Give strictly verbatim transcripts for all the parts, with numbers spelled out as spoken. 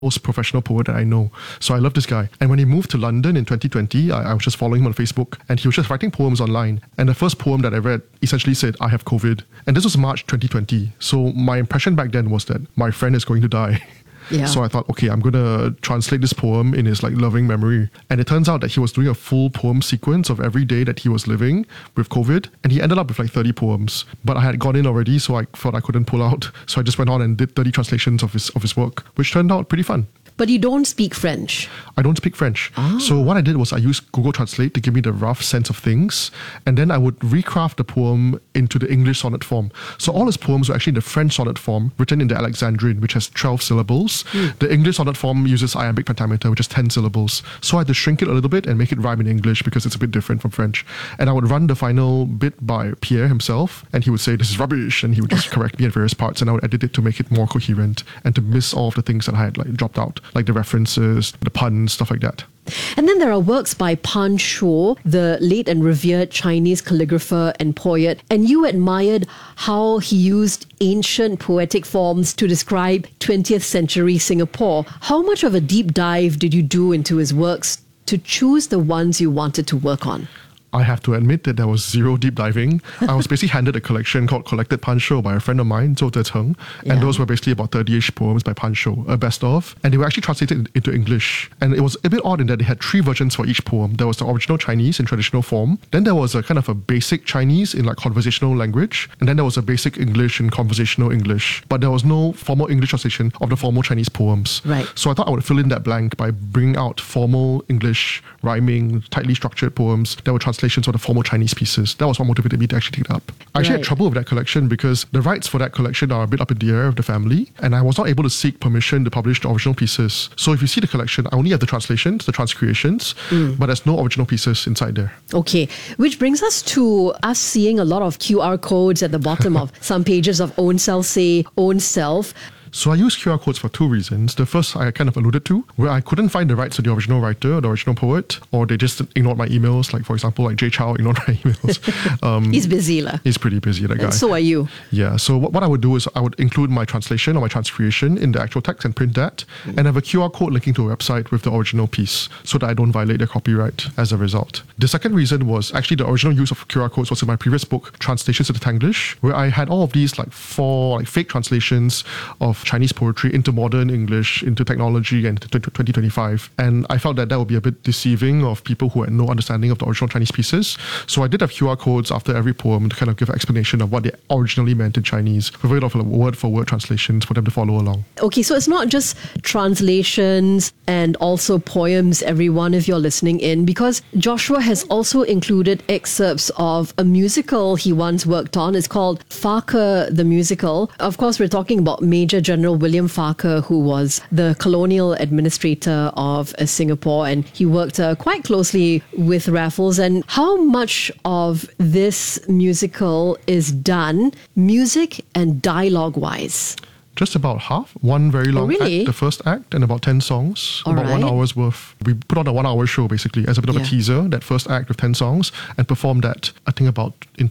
most professional poet that I know. So I love this guy. And when he moved to London in twenty twenty, I, I was just following him on Facebook, and he was just writing poems online. And the first poem that I read essentially said, "I have COVID." And this was March twenty twenty. So my impression back then was that my friend is going to die. Yeah. So I thought, okay, I'm going to translate this poem in his like loving memory. And it turns out that he was doing a full poem sequence of every day that he was living with COVID. And he ended up with like thirty poems. But I had gone in already, so I thought I couldn't pull out. So I just went on and did thirty translations of his of his work, which turned out pretty fun. But you don't speak French. I don't speak French. Ah. So what I did was I used Google Translate to give me the rough sense of things. And then I would recraft the poem into the English sonnet form. So all his poems were actually in the French sonnet form, written in the Alexandrine, which has twelve syllables. Mm. The English sonnet form uses iambic pentameter, which is ten syllables. So I had to shrink it a little bit and make it rhyme in English because it's a bit different from French. And I would run the final bit by Pierre himself, and he would say, "This is rubbish," and he would just correct me at various parts, and I would edit it to make it more coherent and to miss all of the things that I had like dropped out, like the references, the puns, stuff like that. And then there are works by Pan Shuo, the late and revered Chinese calligrapher and poet, and you admired how he used ancient poetic forms to describe twentieth century Singapore. How much of a deep dive did you do into his works to choose the ones you wanted to work on? I have to admit that there was zero deep diving. I was basically handed a collection called Collected Pan Shuo by a friend of mine, Zhou Zecheng. Yeah. And those were basically about thirty-ish poems by Pan Shuo, a best of. And they were actually translated into English. And it was a bit odd in that they had three versions for each poem. There was the original Chinese in traditional form. Then there was a kind of a basic Chinese in like conversational language. And then there was a basic English in conversational English. But there was no formal English translation of the formal Chinese poems. Right. So I thought I would fill in that blank by bringing out formal English, rhyming, tightly structured poems that were translations of the formal Chinese pieces. That was what motivated me to actually take it up. I actually Right. had trouble with that collection because the rights for that collection are a bit up in the air of the family, and I was not able to seek permission to publish the original pieces. So if you see the collection, I only have the translations, the transcreations, mm. but there's no original pieces inside there. Okay, which brings us to us seeing a lot of Q R codes at the bottom of some pages of Own Self Say, Own Self. So I use Q R codes for two reasons. The first I kind of alluded to, where I couldn't find the rights to the original writer, the original poet, or they just ignored my emails. Like, for example, like Jay Chow ignored my emails. Um, He's busy, lah. He's pretty busy, that guy. And so are you. Yeah, so what, what I would do is I would include my translation or my transcreation in the actual text and print that, mm. and have a Q R code linking to a website with the original piece so that I don't violate their copyright as a result. The second reason was actually the original use of Q R codes was in my previous book, Translations into Tanglish, where I had all of these like four like fake translations of Chinese poetry into modern English, into technology, and into twenty twenty-five. And I felt that that would be a bit deceiving of people who had no understanding of the original Chinese pieces. So I did have Q R codes after every poem to kind of give an explanation of what they originally meant in Chinese, with a bit of a word-for-word translations for them to follow along. Okay, so it's not just translations and also poems, everyone, if you're listening in, because Joshua has also included excerpts of a musical he once worked on. It's called Farquhar the Musical. Of course, we're talking about Major General William Farquhar, who was the colonial administrator of uh, Singapore, and he worked uh, quite closely with Raffles. And how much of this musical is done music and dialogue-wise? Just about half. One very long oh, really? act, the first act, and about ten songs. All about right. one hour's worth. We put on a one hour show basically as a bit of Yeah. a teaser, that first act with ten songs, and performed that, I think about in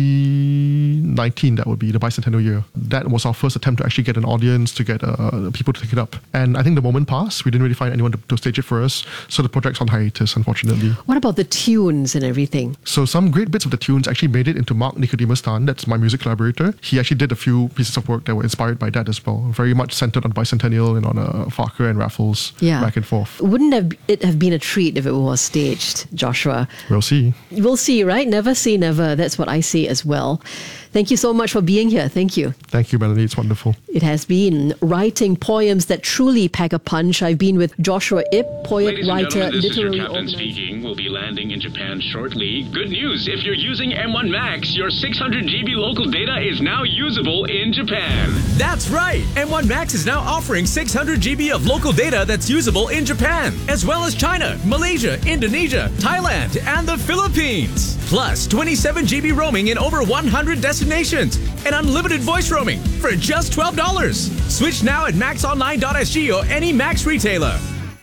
twenty nineteen, that would be the bicentennial year. That was our first attempt to actually get an audience, to get uh, people to take it up. And I think the moment passed, we didn't really find anyone to, to stage it for us, so the project's on hiatus, unfortunately. What about the tunes and everything? So some great bits of the tunes actually made it into Mark Nicodemus Tan, that's my music collaborator. He actually did a few pieces of work that were inspired by that as well. Very much centered on bicentennial and on uh, Farquhar and Raffles, Yeah. back and forth. Wouldn't have it have been a treat if it was staged, Joshua? We'll see. We'll see, right? Never say never. That's what I say as well. Thank you so much for being here. Thank you. Thank you, Melanie. It's wonderful. It has been writing poems that truly pack a punch. I've been with Joshua Ip, poet, Ladies and writer, gentlemen, this is your literary captain organizer. speaking. We'll be landing in Japan shortly. Good news, if you're using M one Max, your six hundred gigabyte local data is now usable in Japan. That's right! M one Max is now offering six hundred gigabytes of local data that's usable in Japan, as well as China, Malaysia, Indonesia, Thailand, and the Philippines. Plus, twenty-seven gigabyte roaming in over one hundred destinations, and unlimited voice roaming for just twelve dollars. Switch now at max online dot s g or any Max retailer.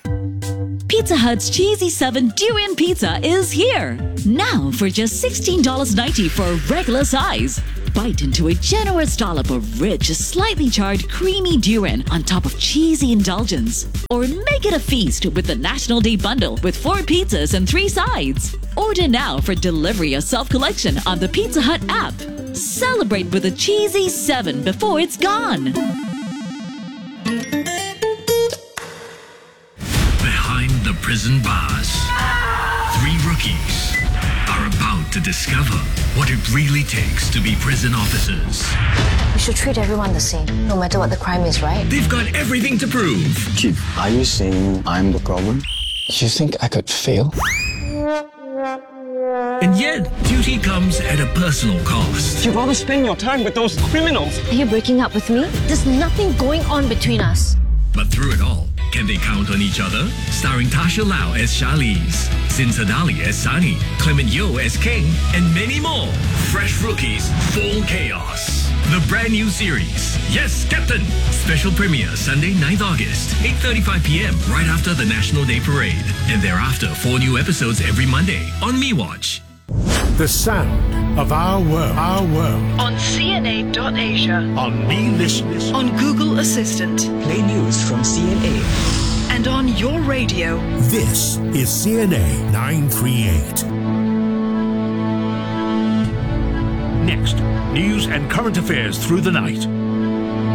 Pizza Hut's Cheesy seven Durian Pizza is here. Now for just sixteen dollars and ninety cents for regular size. bite into a generous dollop of rich, slightly charred, creamy durian on top of cheesy indulgence. Or make it a feast with the National Day Bundle with four pizzas and three sides. Order now for delivery or self-collection on the Pizza Hut app. Celebrate with a cheesy seven before it's gone. Behind the prison bars, three rookies are about to discover what it really takes to be prison officers. We should treat everyone the same, no matter what the crime is, right? They've got everything to prove. Chief, are you saying I'm the problem? You think I could fail? And yet, duty comes at a personal cost. You'd rather spend your time with those criminals. Are you breaking up with me? There's nothing going on between us. But through it all, can they count on each other? Starring Tasha Lau as Charlize, Sin Sadali as Sunny, Clement Yeoh as King, and many more. Fresh Rookies, Full Chaos. The brand new series, Yes, Captain! Special premiere Sunday, ninth August, eight thirty-five p.m. right after the National Day Parade. And thereafter, four new episodes every Monday on MeWatch. The sound of our world, our world. On C N A dot Asia. On Me Listen. On Google Assistant. Play news from C N A. And on your radio. This is C N A nine thirty-eight. Next, news and current affairs through the night.